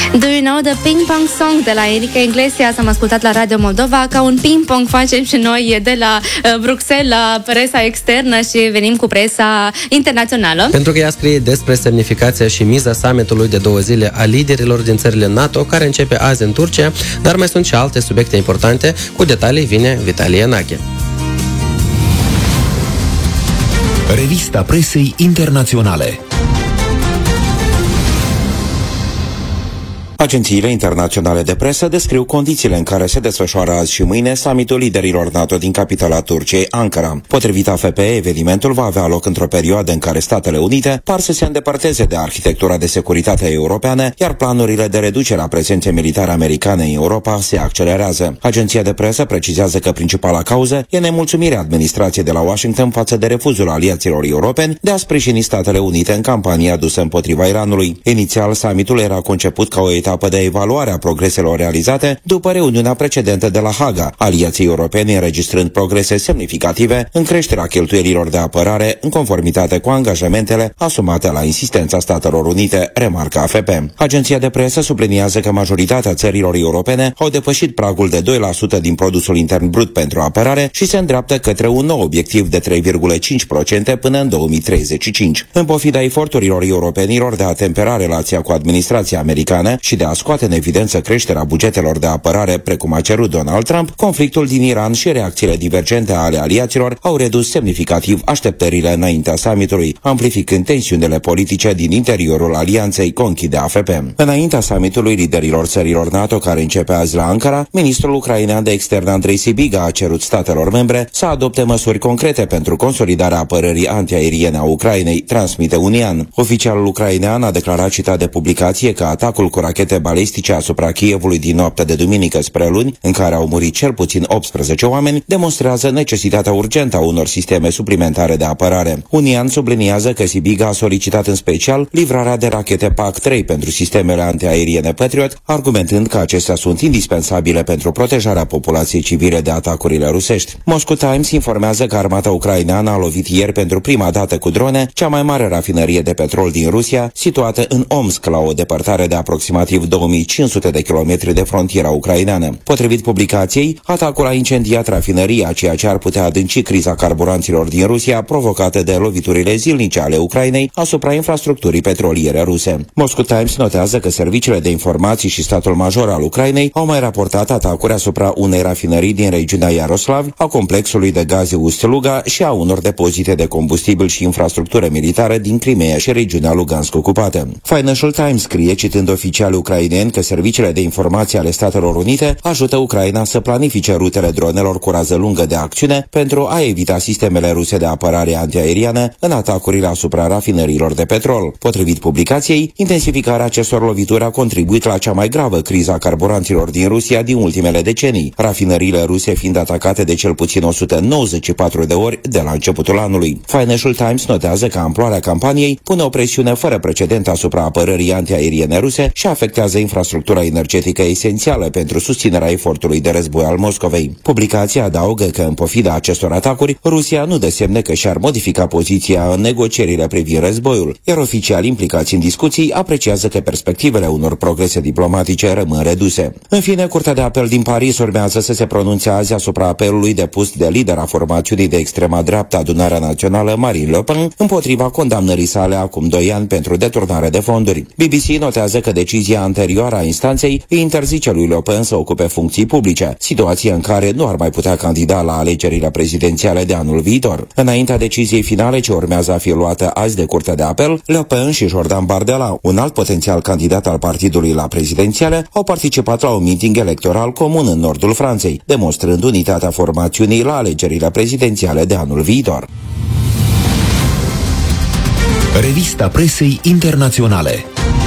Do you know the ping pong song de la Enrique Iglesias? Am ascultat la Radio Moldova. Ca un ping-pong facem și noi de la Bruxelles la presa externă și venim cu presa internațională. Pentru că ea scrie despre semnificația și miza summitului de 2 zile a liderilor din țările NATO, care începe azi în Turcia, dar mai sunt și alte subiecte importante. Cu detalii vine Vitalie Naghe. Revista presei internaționale. Agențiile internaționale de presă descriu condițiile în care se desfășoară azi și mâine summitul liderilor NATO din capitala Turciei, Ankara. Potrivit AFP, evenimentul va avea loc într-o perioadă în care Statele Unite par să se îndepărteze de arhitectura de securitate europeană, iar planurile de reducere a prezenței militare americane în Europa se accelerează. Agenția de presă precizează că principala cauză e nemulțumirea administrației de la Washington față de refuzul aliaților europeni de a sprijini Statele Unite în campania dusă împotriva Iranului. Inițial, summitul era conceput ca o etapă de evaluare a progreselor realizate după reuniunea precedentă de la Haga, aliații europeni înregistrând progrese semnificative în creșterea cheltuielilor de apărare în conformitate cu angajamentele asumate la insistența Statelor Unite, remarcă AFP. Agenția de presă subliniază că majoritatea țărilor europene au depășit pragul de 2% din produsul intern brut pentru apărare și se îndreaptă către un nou obiectiv de 3,5% până în 2035. În pofida eforturilor europenilor de a tempera relația cu administrația americană și de a scoate în evidență creșterea bugetelor de apărare, precum a cerut Donald Trump, conflictul din Iran și reacțiile divergente ale aliaților au redus semnificativ așteptările înaintea summitului, amplificând tensiunile politice din interiorul alianței, conchide AFP. Înaintea summitului liderilor țărilor NATO, care începe azi la Ankara, ministrul ucrainean de externe Andrei Sybiga a cerut statelor membre să adopte măsuri concrete pentru consolidarea apărării antiaeriene a Ucrainei, transmite Unian. Oficialul ucrainean a declarat, citat de publicație, că atacul cu rachete balistice asupra Kievului din noaptea de duminică spre luni, în care au murit cel puțin 18 oameni, demonstrează necesitatea urgentă a unor sisteme suplimentare de apărare. Unian subliniază că Sybiga a solicitat în special livrarea de rachete PAC-3 pentru sistemele antiaeriene Patriot, argumentând că acestea sunt indispensabile pentru protejarea populației civile de atacurile rusești. Moscow Times informează că armata ucraineană a lovit ieri pentru prima dată cu drone cea mai mare rafinărie de petrol din Rusia, situată în Omsk, la o depărtare de aproximativ 2500 de kilometri de frontiera ucraineană. Potrivit publicației, atacul a incendiat rafinăria, ceea ce ar putea adânci criza carburanților din Rusia, provocată de loviturile zilnice ale Ucrainei asupra infrastructurii petroliere ruse. Moscow Times notează că serviciile de informații și statul major al Ucrainei au mai raportat atacuri asupra unei rafinării din regiunea Iaroslav, a complexului de gaze Ust-Luga și a unor depozite de combustibil și infrastructură militară din Crimea și regiunea Lugansk ocupată. Financial Times scrie, citând oficiali ucraineni, că serviciile de informații ale Statelor Unite ajută Ucraina să planifice rutele dronelor cu rază lungă de acțiune pentru a evita sistemele ruse de apărare antiaeriană în atacurile asupra rafinărilor de petrol. Potrivit publicației, intensificarea acestor lovituri a contribuit la cea mai gravă criză a carburanților din Rusia din ultimele decenii, rafinările ruse fiind atacate de cel puțin 194 de ori de la începutul anului. Financial Times notează că amploarea campaniei pune o presiune fără precedent asupra apărării antiaeriene ruse și afectează infrastructura energetică esențială pentru susținerea efortului de război al Moscovei. Publicația adaugă că, în pofida acestor atacuri, Rusia nu dă semne că și-ar modifica poziția în negocierile privind războiul, iar oficiali implicați în discuții apreciază că perspectivele unor progrese diplomatice rămân reduse. În fine, Curtea de Apel din Paris urmează să se pronunțe azi asupra apelului depus de lidera formațiunii de extrema dreaptă Adunarea Națională, Marine Le Pen, împotriva condamnării sale acum 2 ani pentru deturnare de fonduri. BBC notează că decizia anterioară a instanței îi interzice lui Le Pen să ocupe funcții publice, situație în care nu ar mai putea candida la alegerile prezidențiale de anul viitor. Înaintea deciziei finale ce urmează a fi luată azi de Curtea de Apel, Le Pen și Jordan Bardella, un alt potențial candidat al partidului la prezidențiale, au participat la un meeting electoral comun în nordul Franței, demonstrând unitatea formațiunii la alegerile prezidențiale de anul viitor. Revista presei internaționale.